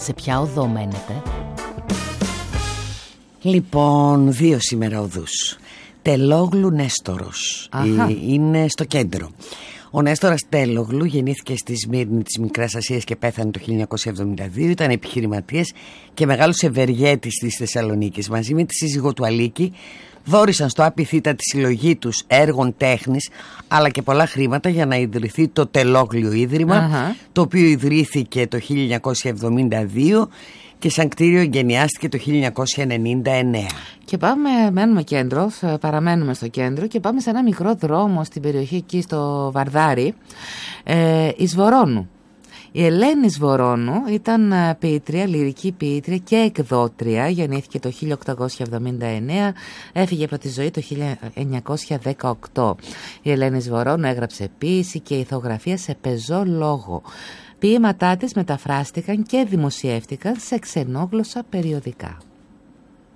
σε ποια οδό μένετε? Λοιπόν, 2 σήμερα οδούς. Τελόγλου Νέστορος. Είναι στο κέντρο. Ο Νέστορας Τελόγλου γεννήθηκε στη Σμύρνη της Μικράς Ασίας και πέθανε το 1972. Ήταν επιχειρηματίας και μεγάλος ευεργέτης της Θεσσαλονίκης. Μαζί με τη σύζυγό του Αλίκη δώρισαν στο άπιθήτα τη συλλογή τους έργων τέχνης αλλά και πολλά χρήματα για να ιδρυθεί το Τελόγλιο Ίδρυμα, το οποίο ιδρύθηκε το 1972 και σαν κτίριο εγκαινιάστηκε το 1999. Και μένουμε κέντρο, παραμένουμε στο κέντρο και πάμε σε ένα μικρό δρόμο στην περιοχή εκεί στο Βαρδάρι, εις Βορώνου. Η Ελένη Βορώνου ήταν ποιήτρια, λυρική ποιήτρια και εκδότρια. Γεννήθηκε το 1879, έφυγε από τη ζωή το 1918. Η Ελένη Βορώνου έγραψε ποίηση και ηθογραφία σε πεζό λόγο. Ποίηματά της μεταφράστηκαν και δημοσιεύτηκαν σε ξενόγλωσσα περιοδικά.